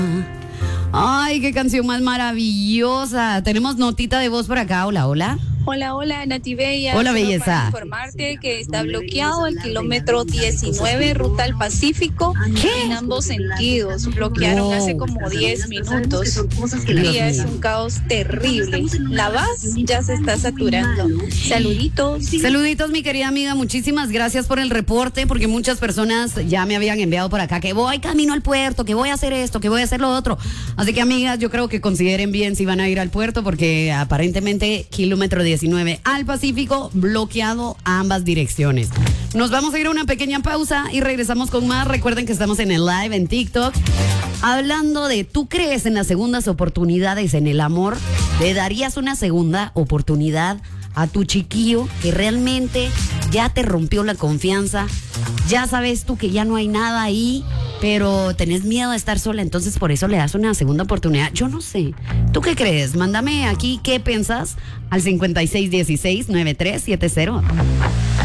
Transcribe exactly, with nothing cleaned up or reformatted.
Ay, qué canción más maravillosa. Tenemos notita de voz por acá. Hola, hola. Hola, hola, Nati Bella. Hola, Solo belleza. para informarte que está bloqueado el kilómetro diecinueve, ruta al Pacífico, ¿Qué? en ambos sentidos. Bloquearon No. hace como diez minutos. Y es un caos terrible. La VAS ya se está saturando. Saluditos. Saluditos, mi querida amiga. Muchísimas gracias por el reporte, porque muchas personas ya me habían enviado por acá que voy camino al puerto, que voy a hacer esto, que voy a hacer lo otro. Así que, amigas, yo creo que consideren bien si van a ir al puerto, porque aparentemente kilómetro diecinueve al Pacífico, bloqueado a ambas direcciones. Nos vamos a ir a una pequeña pausa y regresamos con más. Recuerden que estamos en el live en TikTok, hablando de, ¿tú crees en las segundas oportunidades en el amor? ¿Le darías una segunda oportunidad a tu chiquillo que realmente ya te rompió la confianza? Ya sabes tú que ya no hay nada ahí, pero tenés miedo de estar sola, entonces por eso le das una segunda oportunidad. Yo no sé. ¿Tú qué crees? Mándame aquí qué piensas al cincuenta y seis dieciséis noventa y tres setenta.